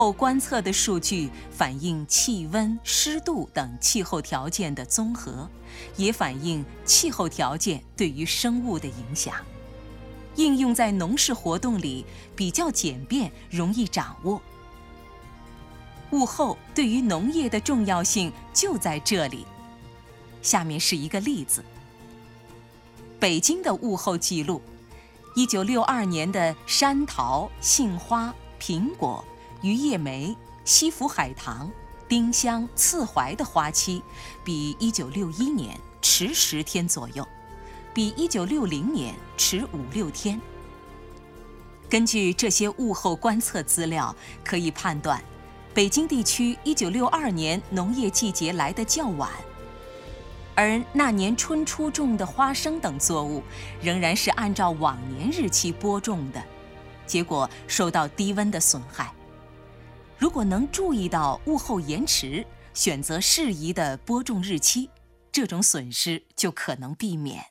后观测的数据反映气温、湿度等气候条件的综合，也反映气候条件对于生物的影响。应用在农事活动里比较简便，容易掌握。物候对于农业的重要性就在这里。下面是一个例子：北京的物候记录，1962年的山桃、杏花、苹果、榆叶梅、西府海棠、丁香、刺槐的花期比1961年迟10天左右，比1960年迟5-6天。根据这些物候观测资料，可以判断，北京地区1962年农业季节来得较晚，而那年春初种的花生等作物仍然是按照往年日期播种的，结果受到低温的损害。如果能注意到物候延迟，选择适宜的播种日期，这种损失就可能避免。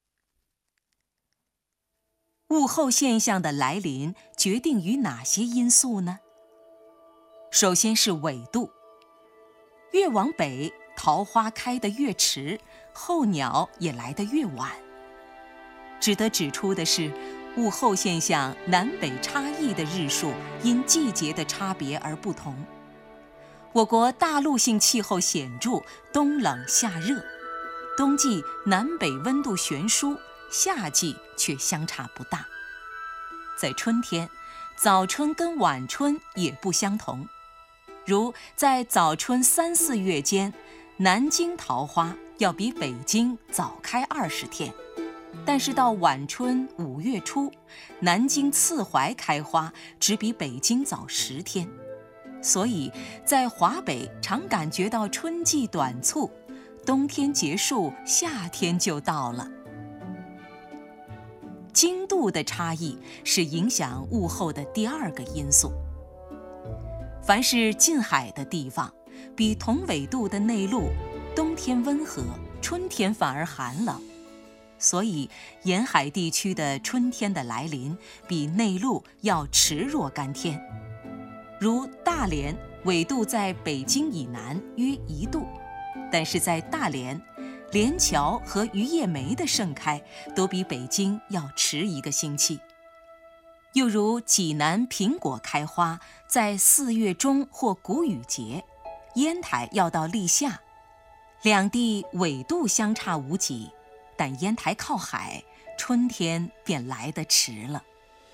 物候现象的来临决定于哪些因素呢？首先是纬度，越往北，桃花开得越迟，候鸟也来得越晚。值得指出的是，物候现象南北差异的日数因季节的差别而不同。我国大陆性气候显著，冬冷夏热，冬季南北温度悬殊，夏季却相差不大。在春天，早春跟晚春也不相同。如在早春3、4月间，南京桃花要比北京早开20天，但是到晚春5月初，南京刺槐开花只比北京早10天。所以在华北常感觉到春季短促，冬天结束，夏天就到了。经度的差异是影响物候的第二个因素。凡是近海的地方，比同纬度的内陆，冬天温和，春天反而寒冷。所以沿海地区的春天的来临比内陆要迟若干天。如大连，纬度在北京以南约1度，但是在大连，连桥和榆叶梅的盛开都比北京要迟1个星期。又如济南苹果开花在4月中或谷雨节，烟台要到立夏。两地纬度相差无几，但烟台靠海，春天便来得迟了。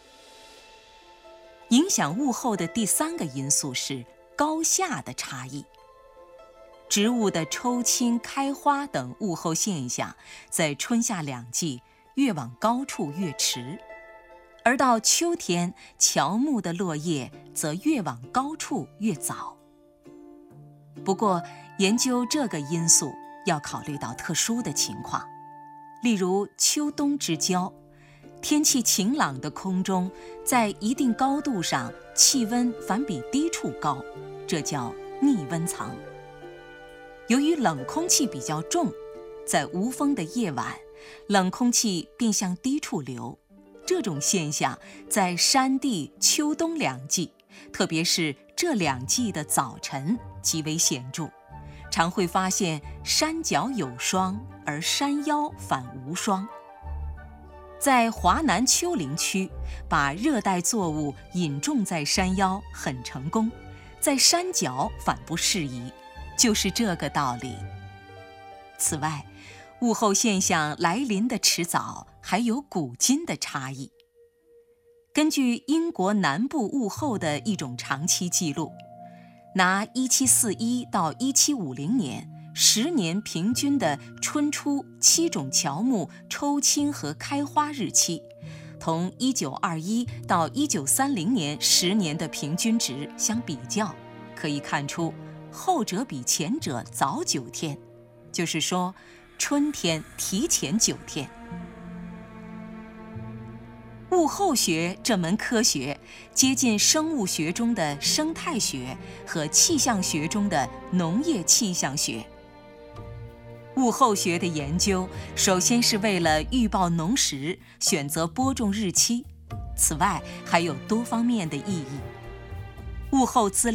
影响物候的第3个因素是高下的差异。植物的抽青、开花等物候现象，在春夏两季越往高处越迟，而到秋天，乔木的落叶则越往高处越早。不过，研究这个因素要考虑到特殊的情况，例如秋冬之交，天气晴朗的空中，在一定高度上气温反比低处高，这叫逆温层。由于冷空气比较重，在无风的夜晚，冷空气便向低处流。这种现象在山地秋冬两季，特别是这两季的早晨极为显著，常会发现山脚有霜，而山腰反无霜。在华南丘陵区，把热带作物引种在山腰很成功，在山脚反不适宜，就是这个道理。此外，物候现象来临的迟早还有古今的差异。根据英国南部物候的一种长期记录，拿1741到1750年10年平均的春初7种乔木抽青和开花日期，同1921到1930年10年的平均值相比较，可以看出后者比前者早9天，就是说春天提前9天。物候学这门科学接近生物学中的生态学和气象学中的农业气象学。物候学的研究首先是为了预报农时，选择播种日期，此外还有多方面的意义。物候资料